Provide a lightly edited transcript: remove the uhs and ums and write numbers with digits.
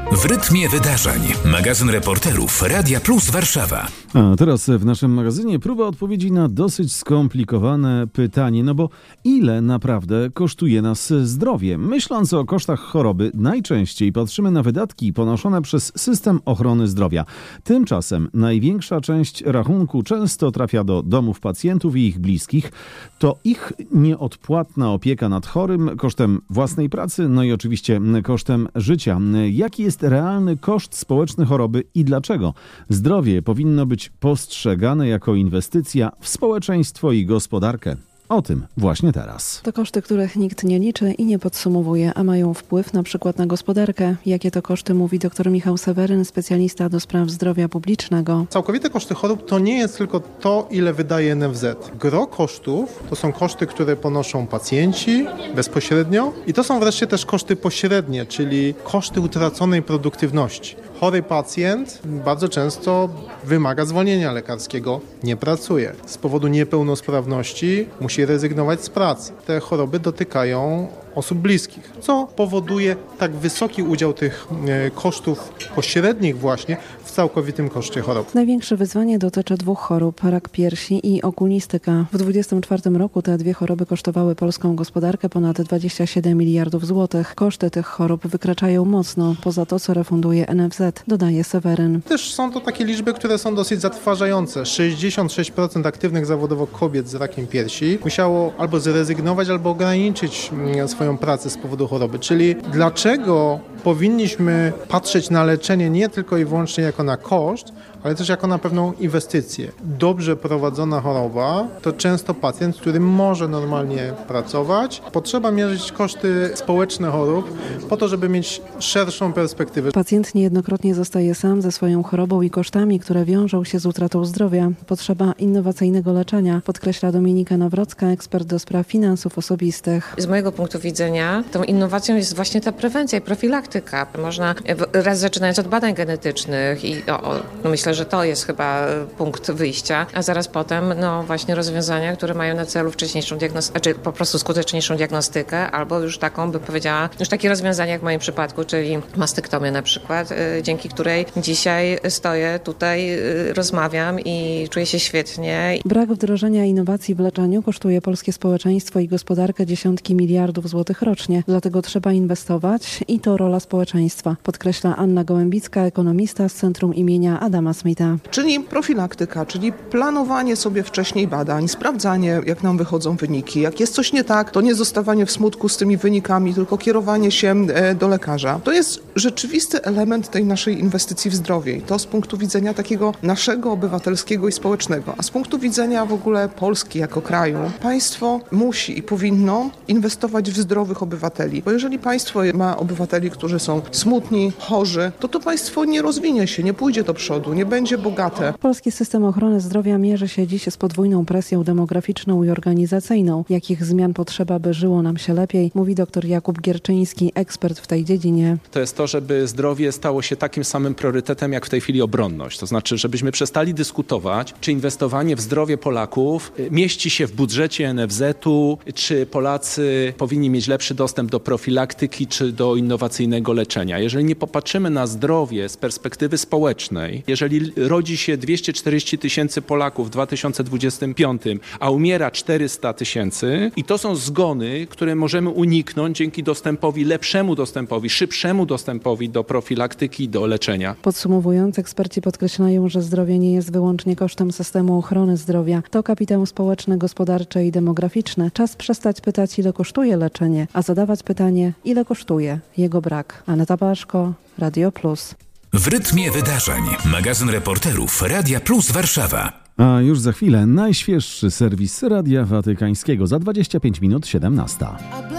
W rytmie wydarzeń. Magazyn reporterów Radia Plus Warszawa. A teraz w naszym magazynie próba odpowiedzi na dosyć skomplikowane pytanie, no bo ile naprawdę kosztuje nas zdrowie? Myśląc o kosztach choroby, najczęściej patrzymy na wydatki ponoszone przez system ochrony zdrowia. Tymczasem największa część rachunku często trafia do domów pacjentów i ich bliskich. To ich nieodpłatna opieka nad chorym kosztem własnej pracy, no i oczywiście kosztem życia. Jaki jest realny koszt społeczny choroby i dlaczego zdrowie powinno być postrzegane jako inwestycja w społeczeństwo i gospodarkę? O tym właśnie teraz. To koszty, których nikt nie liczy i nie podsumowuje, a mają wpływ na przykład na gospodarkę. Jakie to koszty, mówi dr Michał Seweryn, specjalista do spraw zdrowia publicznego. Całkowite koszty chorób to nie jest tylko to, ile wydaje NFZ. Gro kosztów to są koszty, które ponoszą pacjenci bezpośrednio i to są wreszcie też koszty pośrednie, czyli koszty utraconej produktywności. Chory pacjent bardzo często wymaga zwolnienia lekarskiego, nie pracuje. Z powodu niepełnosprawności musi rezygnować z pracy. Te choroby dotykają osób bliskich, co powoduje tak wysoki udział tych kosztów pośrednich właśnie w całkowitym koszcie chorób. Największe wyzwanie dotyczy dwóch chorób, rak piersi i okulistyka. W 2024 roku te dwie choroby kosztowały polską gospodarkę ponad 27 miliardów złotych. Koszty tych chorób wykraczają mocno poza to, co refunduje NFZ, dodaje Seweryn. Też są to takie liczby, które są dosyć zatrważające. 66% aktywnych zawodowo kobiet z rakiem piersi musiało albo zrezygnować, albo ograniczyć swoją pracę z powodu choroby. Czyli dlaczego powinniśmy patrzeć na leczenie nie tylko i wyłącznie jako na koszt, ale też jako na pewną inwestycję. Dobrze prowadzona choroba to często pacjent, który może normalnie pracować. Potrzeba mierzyć koszty społeczne chorób po to, żeby mieć szerszą perspektywę. Pacjent niejednokrotnie zostaje sam ze swoją chorobą i kosztami, które wiążą się z utratą zdrowia. Potrzeba innowacyjnego leczenia, podkreśla Dominika Nawrocka, ekspert do spraw finansów osobistych. Z mojego punktu widzenia tą innowacją jest właśnie ta prewencja i profilaktyka. Można raz zaczynając od badań genetycznych i myślę, że to jest chyba punkt wyjścia, a zaraz potem właśnie rozwiązania, które mają na celu wcześniejszą diagnostykę, czy po prostu skuteczniejszą diagnostykę, albo już taką, bym powiedziała, już takie rozwiązania jak w moim przypadku, czyli mastyktomię na przykład, dzięki której dzisiaj stoję tutaj, rozmawiam i czuję się świetnie. Brak wdrożenia innowacji w leczeniu kosztuje polskie społeczeństwo i gospodarkę dziesiątki miliardów złotych rocznie. Dlatego trzeba inwestować i to rola społeczeństwa, podkreśla Anna Gołębicka, ekonomista z Centrum imienia Adama Smitha. Czyli profilaktyka, czyli planowanie sobie wcześniej badań, sprawdzanie, jak nam wychodzą wyniki. Jak jest coś nie tak, to nie zostawanie w smutku z tymi wynikami, tylko kierowanie się do lekarza. To jest rzeczywisty element tej naszej inwestycji w zdrowie i to z punktu widzenia takiego naszego obywatelskiego i społecznego. A z punktu widzenia w ogóle Polski jako kraju, państwo musi i powinno inwestować w zdrowych obywateli. Bo jeżeli państwo ma obywateli, którzy są smutni, chorzy, to państwo nie rozwinie się, nie pójdzie do przodu, nie będzie bogate. Polski system ochrony zdrowia mierzy się dziś z podwójną presją demograficzną i organizacyjną. Jakich zmian potrzeba, by żyło nam się lepiej, mówi dr Jakub Gierczyński, ekspert w tej dziedzinie. To jest to, żeby zdrowie stało się takim samym priorytetem, jak w tej chwili obronność. To znaczy, żebyśmy przestali dyskutować, czy inwestowanie w zdrowie Polaków mieści się w budżecie NFZ-u, czy Polacy powinni mieć lepszy dostęp do profilaktyki, czy do innowacyjnego leczenia. Jeżeli nie popatrzymy na zdrowie z perspektywy społecznej, jeżeli rodzi się 240 tysięcy Polaków w 2025, a umiera 400 tysięcy i to są zgony, które możemy uniknąć dzięki lepszemu dostępowi, szybszemu dostępowi do profilaktyki i do leczenia. Podsumowując, eksperci podkreślają, że zdrowie nie jest wyłącznie kosztem systemu ochrony zdrowia. To kapitał społeczny, gospodarczy i demograficzny. Czas przestać pytać, ile kosztuje leczenie, a zadawać pytanie, ile kosztuje jego brak. Aneta Baszko, Radio Plus. W rytmie wydarzeń. Magazyn reporterów Radia Plus Warszawa. A już za chwilę najświeższy serwis Radia Watykańskiego. Za 25 minut 17.